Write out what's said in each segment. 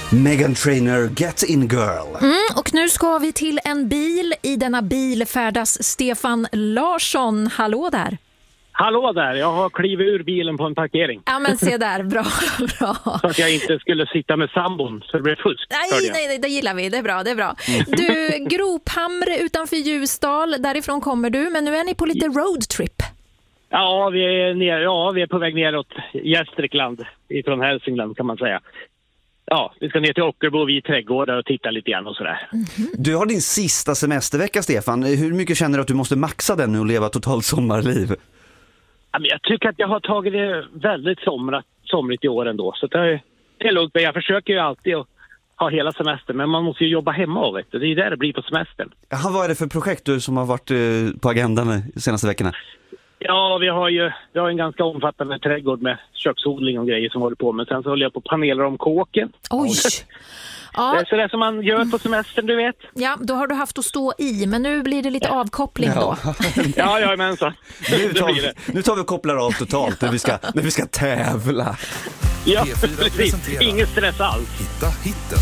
Meghan Trainor, Get In Girl. Och nu ska vi till en bil. I denna bil färdas Stefan Larsson. Hallå där. Hallå där, jag har klivit ur bilen på en parkering. Ja men se där, bra. Så att jag inte skulle sitta med sambon så det blev fusk. Nej, det gillar vi, det är bra. Du, Grophamre utanför Ljusdal, därifrån kommer du, men nu är ni på lite roadtrip. Ja, vi är på väg neråt Gästrikland ifrån Hälsingland kan man säga. Ja, vi ska ner till Ockelbo och vid trädgårdar och titta lite grann och sådär. Du har din sista semestervecka, Stefan. Hur mycket känner du att du måste maxa den nu och leva totalt sommarliv? Jag tycker att jag har tagit det väldigt somrigt i år ändå. Så det är lugnt. Jag försöker ju alltid att ha hela semestern. Men man måste ju jobba hemma av det. Det är där det blir på semestern. Jaha, vad är det för projekt du som har varit på agendan de senaste veckorna? Ja, vi har en ganska omfattande trädgård med köksodling och grejer som håller på med. Sen så håller jag på och panelar om kåken. Oj! Ja. Det är sådär som man gör på semestern, du vet. Ja, då har du haft att stå i, men nu blir det lite avkoppling då. Ja, men så. Nu tar vi och kopplar av totalt när vi ska tävla. Ja, precis. Ingen stress alls. Hitta hitten.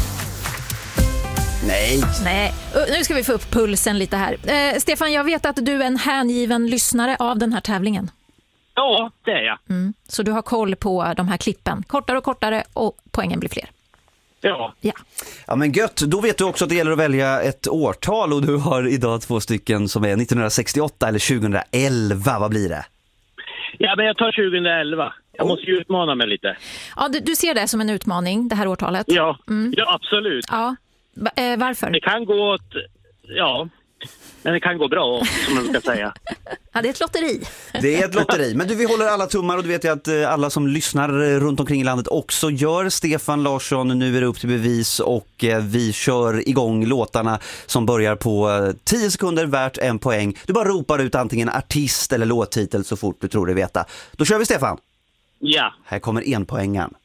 Nej. Nu ska vi få upp pulsen lite här. Stefan, jag vet att du är en hängiven lyssnare av den här tävlingen. Ja, det är jag. Så du har koll på de här klippen. Kortare och kortare och poängen blir fler. Ja. Ja men gött, då vet du också att det gäller att välja ett årtal och du har idag 2 stycken som är 1968 eller 2011, vad blir det? Ja, men jag tar 2011. Jag måste ju utmana mig lite. Ja, du ser det som en utmaning, det här årtalet? Ja, ja absolut. Ja. Varför? Det kan gå åt, men det kan gå bra, som man ska säga. Ja, det är ett lotteri. Det är ett lotteri, men vi håller alla tummar och du vet ju att alla som lyssnar runt omkring i landet också gör. Stefan Larsson, nu är det upp till bevis och vi kör igång låtarna som börjar på 10 sekunder värt 1 poäng. Du bara ropar ut antingen artist eller låttitel så fort du tror dig veta. Då kör vi, Stefan. Ja. Här kommer 1 poängen.